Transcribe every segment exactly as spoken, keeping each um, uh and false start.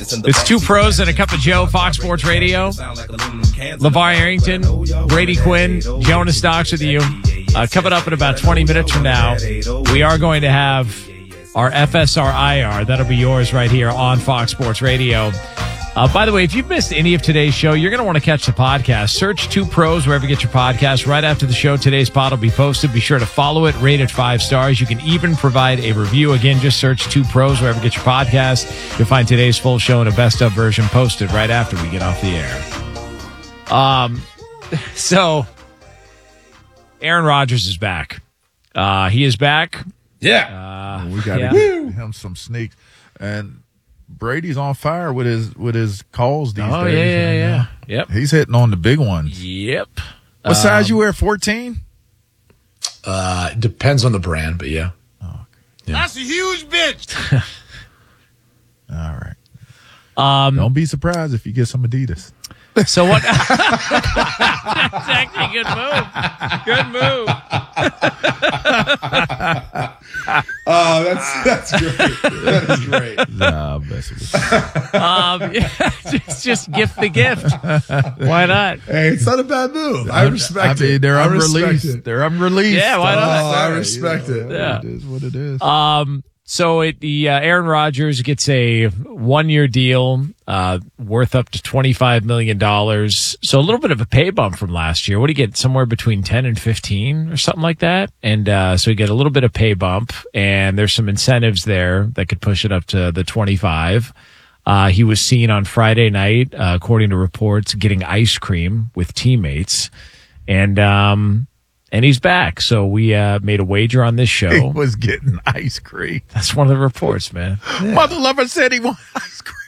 It's Two Pros and a Cup of Joe, Fox Sports Radio. LeVar Arrington, Brady Quinn, Jonas Stocks with you. Uh, coming up in about twenty minutes from now, we are going to have our F S R I R. That'll be yours right here on Fox Sports Radio. Uh, by the way, if you've missed any of today's show, you're going to want to catch the podcast. Search Two Pros wherever you get your podcast. Right after the show, today's pod will be posted. Be sure to follow it, rate it five stars. You can even provide a review. Again, just search Two Pros wherever you get your podcast. You'll find today's full show in a best-of version posted right after we get off the air. Um, so, Aaron Rodgers is back. Uh, he is back. Yeah. Uh, we got to yeah. give him some sneaks. And Brady's on fire with his with his calls these Oh, days. yeah, yeah, yeah. Yep. He's hitting on the big ones. Yep. What um, size you wear, fourteen? Uh, depends on the brand, but yeah. Oh, okay. Yeah. That's a huge bitch. All right. Um, Don't be surprised if you get some Adidas. So what? That's actually a good move. Good move. Oh, that's that's great. That is great. Nah, I'm messing with you. Um, yeah, just, just gift the gift. Why not? Hey, it's not a bad move. I respect I mean, it. they're I respect unreleased. it. They're unreleased. Yeah, why not? Oh, I respect it. Yeah. It is what it is. Um, so it, the uh, Aaron Rodgers gets a one-year deal uh, worth up to twenty-five million dollars. So a little bit of a pay bump from last year. What do you get? Somewhere between ten and fifteen or something like that. And uh, so you get a little bit of pay bump, and there's some incentives there that could push it up to the twenty-five. Uh, he was seen on Friday night, uh, according to reports, getting ice cream with teammates. And um, and he's back. So we uh, made a wager on this show. He was getting ice cream. That's one of the reports, man. Yeah. Mother lover said he wanted ice cream.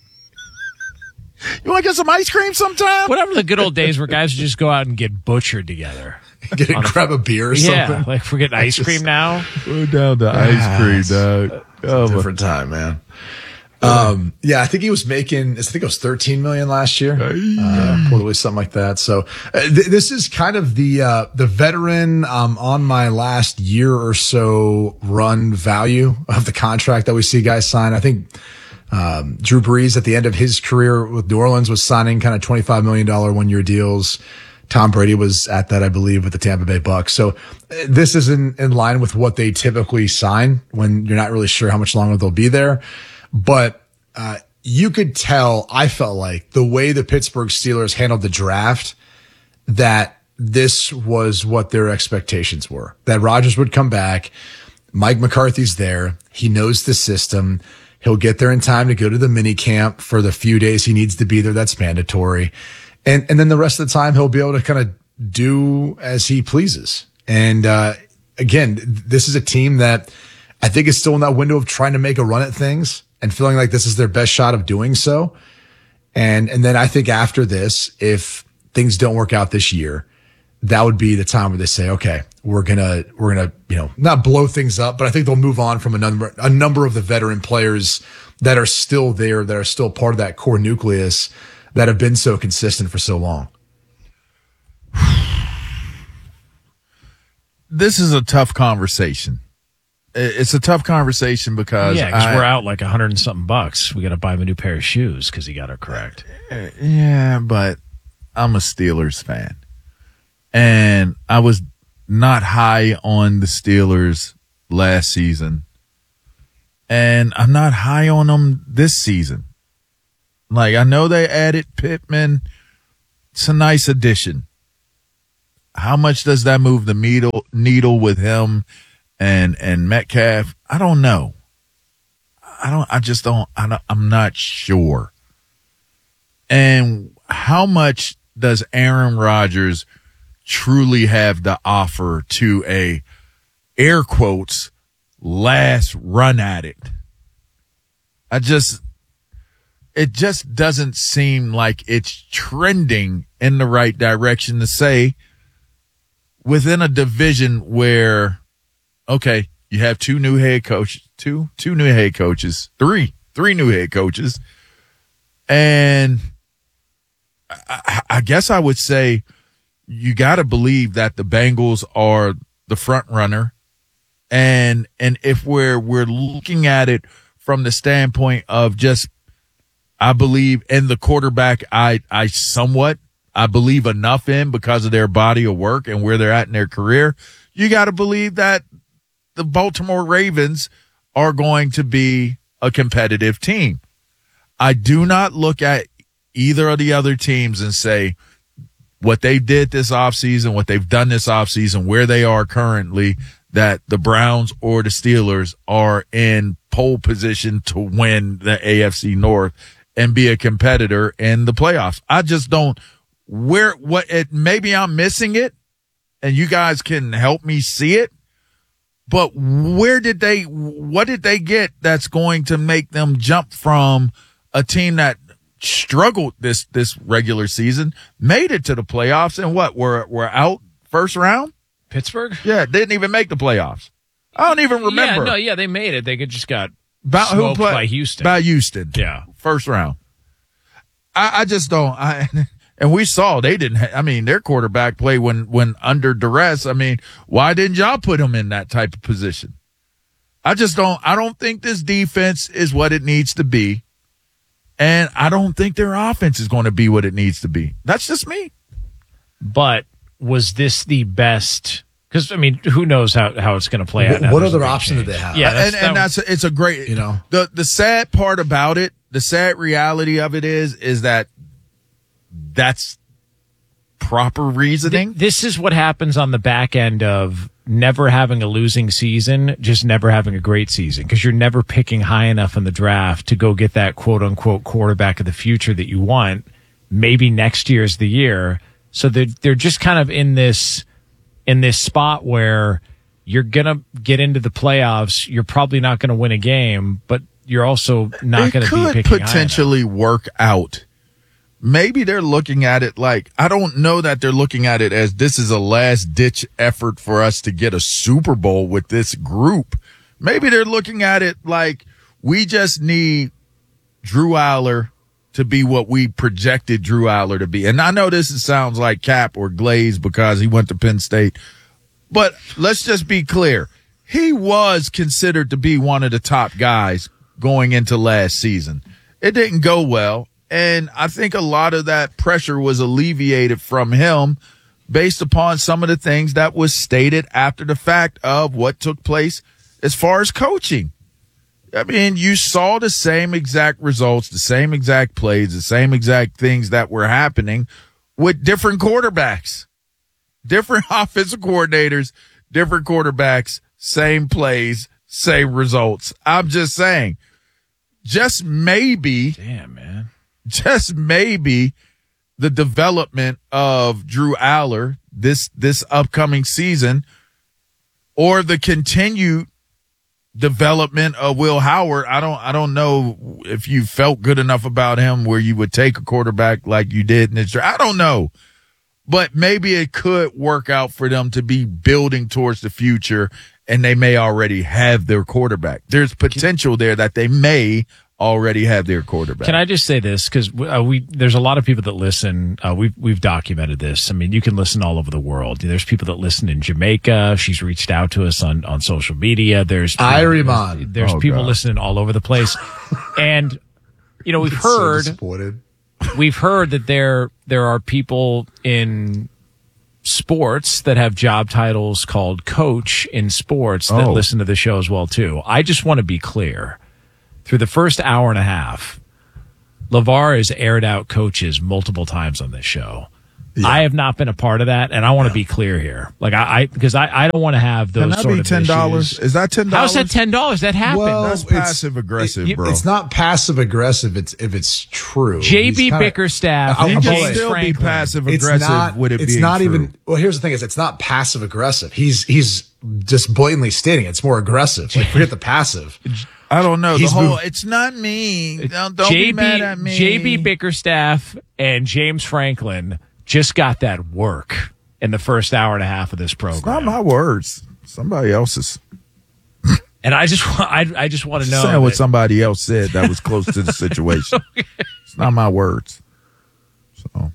You want to get some ice cream sometime? Whatever the good old days where guys would just go out and get butchered together. Get a, grab a beer or Yeah, something. like we're getting ice cream now. We're down to ice cream, dog. Oh, It's a different time, man. Um, yeah, I think he was making, I think it was thirteen million last year, uh, quarterly, something like that. So uh, th- this is kind of the, uh, the veteran, um, on my last year or so run value of the contract that we see guys sign. I think, um, Drew Brees at the end of his career with New Orleans was signing kind of twenty-five million dollars one year deals. Tom Brady was at that, I believe, with the Tampa Bay Bucks. So uh, this is in, in line with what they typically sign when you're not really sure how much longer they'll be there. But uh you could tell, I felt like, the way the Pittsburgh Steelers handled the draft, that this was what their expectations were. That Rodgers would come back. Mike McCarthy's there. He knows the system. He'll get there in time to go to the mini camp for the few days he needs to be there. That's mandatory. And and then the rest of the time, he'll be able to kind of do as he pleases. And uh again, this is a team that I think is still in that window of trying to make a run at things and feeling like this is their best shot of doing so. And, and then I think after this, if things don't work out this year, that would be the time where they say, okay, we're going to, we're going to, you know, not blow things up, but I think they'll move on from a number, a number of the veteran players that are still there, that are still part of that core nucleus that have been so consistent for so long. This is a tough conversation. It's a tough conversation because Yeah, because I- we're out like a hundred and something bucks. We got to buy him a new pair of shoes because he got it correct. Yeah, but I'm a Steelers fan. And I was not high on the Steelers last season. And I'm not high on them this season. Like, I know they added Pittman. It's a nice addition. How much does that move the needle, needle with him and and Metcalf? I don't know. I don't. I just don't. I don't I'm not sure. And how much does Aaron Rodgers truly have to offer to a, air quotes, last run at it? I just, it just doesn't seem like it's trending in the right direction to say within a division where, okay, you have two new head coaches, two, two new head coaches, three, three new head coaches. And I, I guess I would say you got to believe that the Bengals are the front runner. And, and if we're, we're looking at it from the standpoint of just I believe in the quarterback. I, I somewhat, I believe enough in because of their body of work and where they're at in their career. You got to believe that the Baltimore Ravens are going to be a competitive team. I do not look at either of the other teams and say what they did this offseason, what they've done this offseason, where they are currently, that the Browns or the Steelers are in pole position to win the A F C North and be a competitor in the playoffs. I just don't where what it maybe I'm missing it and you guys can help me see it. But where did they what did they get that's going to make them jump from a team that struggled this this regular season, made it to the playoffs, and what were were out first round? Pittsburgh? Yeah, didn't even make the playoffs. I don't even remember. Yeah, no, yeah, they made it. They could just got About who smoked play, by Houston. By Houston. Yeah. First round. I, I just don't. I And we saw they didn't. Ha- I mean, their quarterback play when when under duress. I mean, why didn't y'all put him in that type of position? I just don't. I don't think this defense is what it needs to be, and I don't think their offense is going to be what it needs to be. That's just me. But was this the best? Because I mean, who knows how, how it's going to play out? What, what other option did they have? Yeah, and and that's it's a great. You know, the the sad part about it, the sad reality of it is, is that that's proper reasoning. Th- this is what happens on the back end of never having a losing season, just never having a great season, because you're never picking high enough in the draft to go get that quote unquote quarterback of the future that you want. Maybe next year's the year. So they're, they're just kind of in this, in this spot where you're going to get into the playoffs. You're probably not going to win a game, but you're also not going to be picking could potentially work out. Maybe they're looking at it like, I don't know that they're looking at it as this is a last ditch effort for us to get a Super Bowl with this group. Maybe they're looking at it like we just need Drew Aller to be what we projected Drew Aller to be. And I know this sounds like Cap or Glaze because he went to Penn State, but let's just be clear. He was considered to be one of the top guys going into last season. It didn't go well. And I think a lot of that pressure was alleviated from him based upon some of the things that was stated after the fact of what took place as far as coaching. I mean, you saw the same exact results, the same exact plays, the same exact things that were happening with different quarterbacks, different offensive coordinators, different quarterbacks, same plays, same results. I'm just saying, just maybe. Damn, man. Just maybe the development of Drew Aller this this upcoming season, or the continued development of Will Howard. I don't I don't know if you felt good enough about him where you would take a quarterback like you did in this draft. I don't know. But maybe it could work out for them to be building towards the future, and they may already have their quarterback. There's potential there that they may already have their quarterback. Can I just say this? Because uh, we there's a lot of people that listen. Uh, we've we've documented this. I mean, you can listen all over the world. There's people that listen in Jamaica. She's reached out to us on, on social media. There's Iriman. There's, there's Oh, people God. listening all over the place, and you know we've so heard disappointed. we've heard that there there are people in sports that have job titles called coach in sports that Oh. listen to the show as well too. I just want to be clear. Through the first hour and a half, LeVar has aired out coaches multiple times on this show. Yeah. I have not been a part of that, and I want to be clear here. Like I, I because I, I don't want to have those Can that sort be of ten dollars? issues. Is that ten dollars? How's that ten dollars? That happened. Well, That's it's- passive aggressive, it- bro. It's not passive aggressive. It's if it's true. J B He's kinda- Bickerstaff I'll- He and I'll can say- James still be Franklin. passive It's aggressive not. with it it's being not true. even. Well, here's the thing: is it's not passive aggressive. He's he's just blatantly stating it. It's more aggressive. Like forget the passive. I don't know. The He's whole, moved- it's not me. Don't, don't J B be mad at me. J B Bickerstaff and James Franklin just got that work in the first hour and a half of this It's not program. my words. Somebody else's. And I just want I, I just want to know Saying what that- somebody else said that was close to the situation. It's not my words. So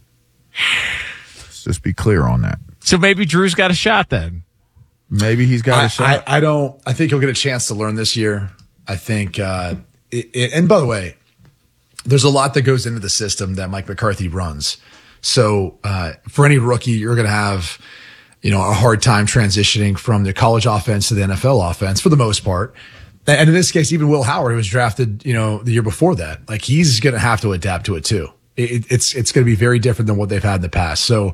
let's just be clear on that. so maybe Drew's got a shot then. Maybe he's got a I, shot. I, I don't. I think he'll get a chance to learn this year. I think. Uh, it, it, and by the way, there's a lot that goes into the system that Mike McCarthy runs. So uh, for any rookie, you're going to have, you know, a hard time transitioning from the college offense to the N F L offense for the most part. And in this case, even Will Howard, who was drafted, you know, the year before that, like he's going to have to adapt to it too. It, it's it's going to be very different than what they've had in the past. So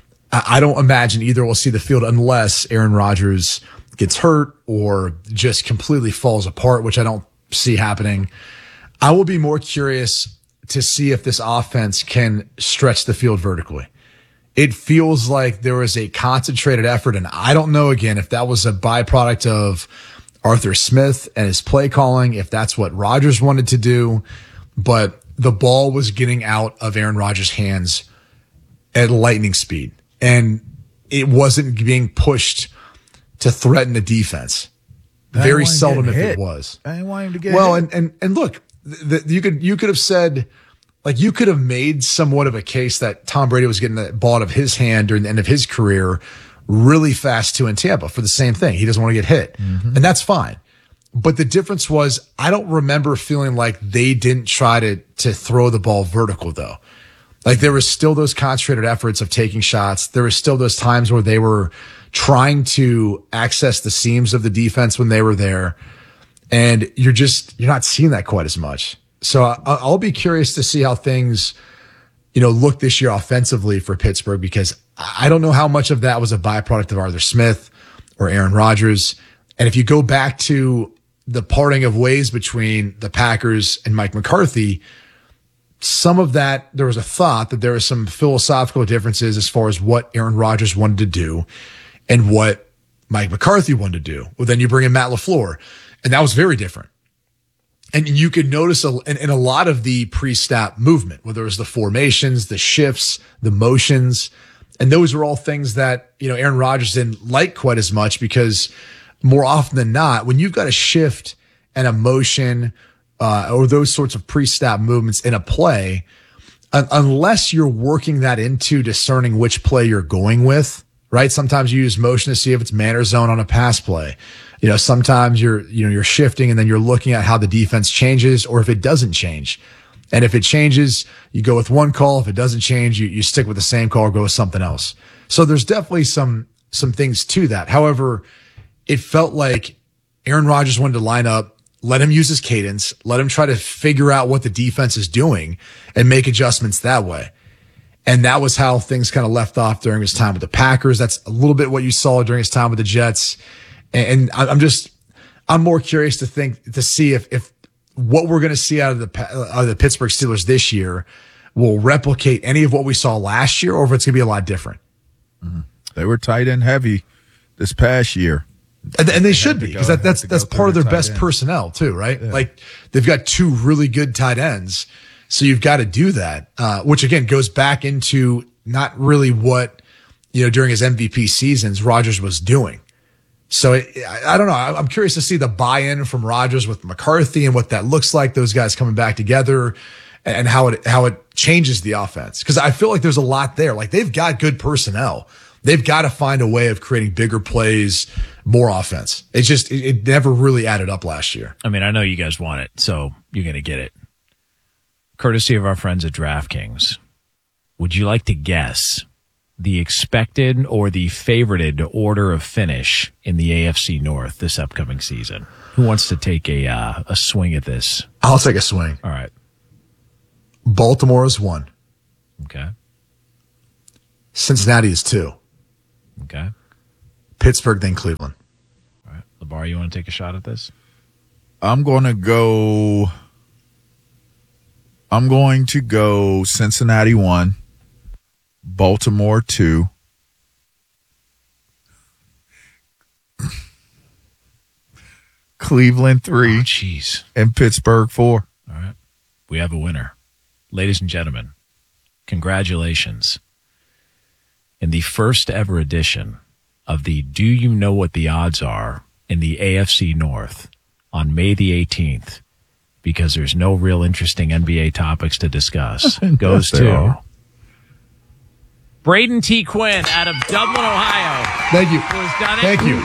I don't imagine either will see the field unless Aaron Rodgers gets hurt or just completely falls apart, which I don't see happening. I will be more curious to see if this offense can stretch the field vertically. It feels like there was a concentrated effort, and I don't know, again, if that was a byproduct of Arthur Smith and his play calling, if that's what Rodgers wanted to do, but the ball was getting out of Aaron Rodgers' hands at lightning speed, and it wasn't being pushed to threaten the defense. Very seldom if it was. I didn't want him to get well, hit. and, and, and look, the, you could, you could have said, like, you could have made somewhat of a case that Tom Brady was getting the ball out of his hand during the end of his career really fast too in Tampa for the same thing. He doesn't want to get hit. Mm-hmm. And that's fine. But the difference was, I don't remember feeling like they didn't try to, to throw the ball vertical though. Like there was still those concentrated efforts of taking shots. There was still those times where they were trying to access the seams of the defense when they were there. And you're just, you're not seeing that quite as much. So I, I'll be curious to see how things, you know, look this year offensively for Pittsburgh, because I don't know how much of that was a byproduct of Arthur Smith or Aaron Rodgers. And if you go back to the parting of ways between the Packers and Mike McCarthy, some of that, there was a thought that there was some philosophical differences as far as what Aaron Rodgers wanted to do and what Mike McCarthy wanted to do. Well, then you bring in Matt LaFleur, and that was very different. And you could notice a, in, in a lot of the pre-snap movement, whether it was the formations, the shifts, the motions, and those were all things that, you know, Aaron Rodgers didn't like quite as much, because more often than not, when you've got a shift and a motion, uh, or those sorts of pre-snap movements in a play, un- unless you're working that into discerning which play you're going with, right? Sometimes you use motion to see if it's man or zone on a pass play. You know, sometimes you're, you know, you're shifting and then you're looking at how the defense changes or if it doesn't change. And if it changes, you go with one call. If it doesn't change, you, you stick with the same call or go with something else. So there's definitely some, some things to that. However, it felt like Aaron Rodgers wanted to line up, let him use his cadence, let him try to figure out what the defense is doing and make adjustments that way. And that was how things kind of left off during his time with the Packers. That's a little bit what you saw during his time with the Jets. And I'm just, I'm more curious to think, to see if, if what we're going to see out of the, out of the Pittsburgh Steelers this year will replicate any of what we saw last year, or if it's going to be a lot different. Mm-hmm. They were tight end heavy this past year. And, and they, they should be, because that, that's, that's part of their best end. personnel too, right? Yeah. Like they've got two really good tight ends. So you've got to do that, uh, which again goes back into not really what, you know, during his M V P seasons, Rodgers was doing. So it, I, I don't know. I'm curious to see the buy-in from Rodgers with McCarthy and what that looks like, those guys coming back together, and how it, how it changes the offense. Cause I feel like there's a lot there. Like they've got good personnel. They've got to find a way of creating bigger plays, more offense. It's just, it, it never really added up last year. I mean, I know you guys want it, so you're going to get it. Courtesy of our friends at DraftKings, would you like to guess the expected or the favorited order of finish in the A F C North this upcoming season? Who wants to take a uh, a swing at this? I'll take a swing. All right. Baltimore is one. Okay. Cincinnati is two. Okay. Pittsburgh, then Cleveland. All right. LeVar, you want to take a shot at this? I'm going to go... I'm going to go Cincinnati one, Baltimore two, Cleveland three, oh, jeez, and Pittsburgh four. All right. We have a winner. Ladies and gentlemen, congratulations. In the first ever edition of the Do You Know What the Odds Are in the A F C North on May the eighteenth, because there's no real interesting N B A topics to discuss, goes yes, to are. Braden T. Quinn out of Dublin, Ohio. Thank you. Who's done it. Thank you.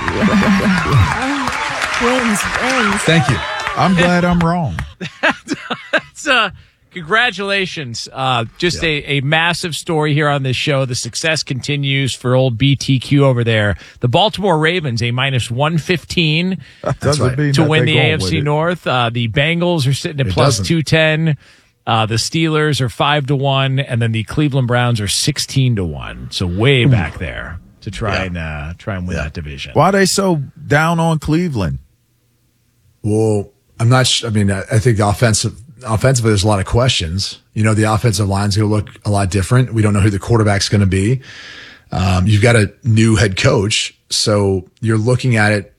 Wins, wins. Thank you. I'm glad I'm wrong. It's, uh, Congratulations. Uh, just Yeah. a, a massive story here on this show. The success continues for old B T Q over there. The Baltimore Ravens, a minus one fifteen Doesn't right. mean to that win they the going A F with C it. North. Uh, the Bengals are sitting at It plus doesn't. two ten. Uh, the Steelers are five to one, and then the Cleveland Browns are sixteen to one. So way back there to try Yeah. and uh, try and win Yeah. that division. Why are they so down on Cleveland? Well, I'm not. Sh- I mean, I, I think the offensive, offensively, there's a lot of questions. You know, the offensive line's going to look a lot different. We don't know who the quarterback's going to be. Um, you've got a new head coach, so you're looking at it.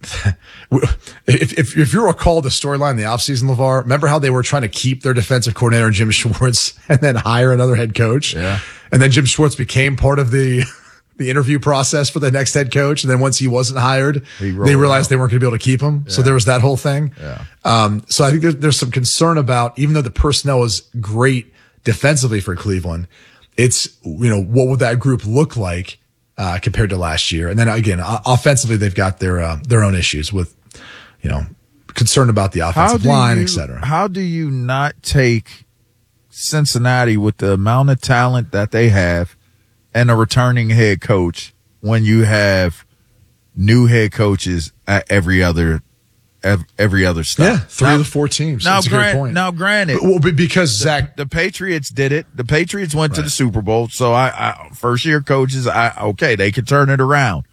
if, if if you recall the storyline in the offseason, LeVar, remember how they were trying to keep their defensive coordinator Jim Schwartz and then hire another head coach? Yeah. And then Jim Schwartz became part of the the interview process for the next head coach. And then once he wasn't hired, He rolled they realized out. they weren't going to be able to keep him. So there was that whole thing. Yeah. Um, so I think there's, there's some concern about, even though the personnel is great defensively for Cleveland, it's, you know, what would that group look like, uh, compared to last year? And then again, o- offensively, they've got their, uh, their own issues with, you know, concern about the offensive line, you, et cetera. How do you not take Cincinnati with the amount of talent that they have and a returning head coach when you have new head coaches at every other ev- every other stop? Yeah. Three now, of the four teams. Now, That's a great grant, point. now granted, Well, be- because Zach, the Patriots did it. The Patriots went to Right. the Super Bowl. So I, I first year coaches, I okay, they could turn it around.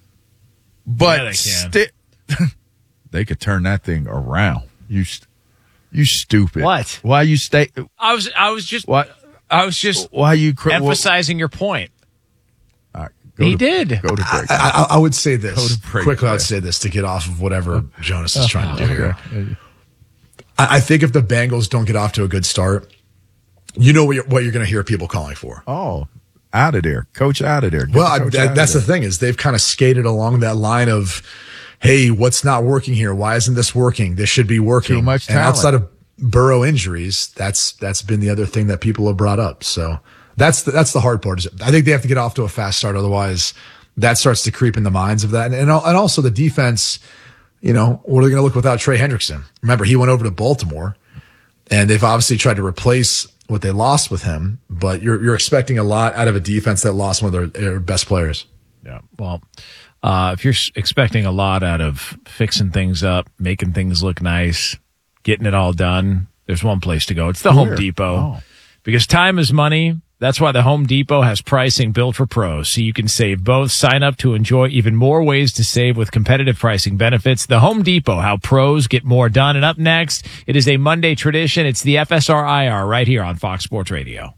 But Yeah, they can. sti- they could turn that thing around. You st- you stupid. What? Why you stay I was I was just what I was just why you cr- emphasizing your point. well, all right, go He to- did. Go to break. I, I, I would say Go this to break, quickly. I would yeah. say this to get off of whatever Jonas is trying to do here. Okay. I, I think if the Bengals don't get off to a good start, you know what you're, what you're going to hear people calling for. Oh, out of there. Coach out of there. Get Well, the I, coach that, out that's of the thing is they've kind of skated along that line of, hey, what's not working here? Why isn't this working? This should be working. Too much And talent. outside of Burrow injuries, that's that's been the other thing that people have brought up. So that's the, that's the hard part. Is I think they have to get off to a fast start, otherwise that starts to creep in the minds of that. And and, al- and also the defense. You know, what are they going to look without Trey Hendrickson? Remember, he went over to Baltimore, and they've obviously tried to replace what they lost with him. But you're you're expecting a lot out of a defense that lost one of their, their best players. Yeah. Well, uh, if you're s- expecting a lot out of fixing things up, making things look nice, getting it all done, there's one place to go. It's the Home Where? Depot. Oh. Because time is money. That's why the Home Depot has pricing built for pros, so you can save both. Sign up to enjoy even more ways to save with competitive pricing benefits. The Home Depot, how pros get more done. And up next, it is a Monday tradition. It's the F S R I R right here on Fox Sports Radio.